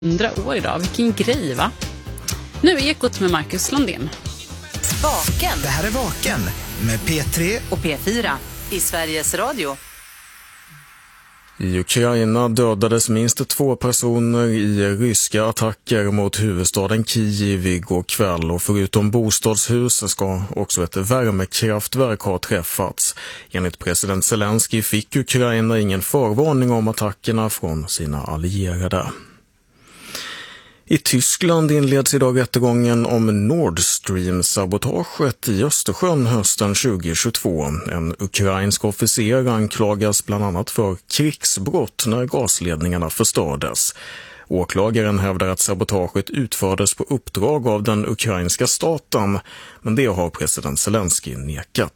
100 år idag. Vilken grej, va? Nu är Ekot med Marcus Lundén. Vaken. Det här är Vaken med P3 och P4 i Sveriges Radio. I Ukraina dödades minst 2 personer i ryska attacker mot huvudstaden Kiev igår kväll, och förutom bostadshus ska också ett värmekraftverk ha träffats. Enligt president Zelensky fick Ukraina ingen förvarning om attackerna från sina allierade. I Tyskland inleds idag rättegången om Nord Stream-sabotaget i Östersjön hösten 2022. En ukrainsk officer anklagas bland annat för krigsbrott när gasledningarna förstördes. Åklagaren hävdar att sabotaget utfördes på uppdrag av den ukrainska staten, men det har president Zelensky nekat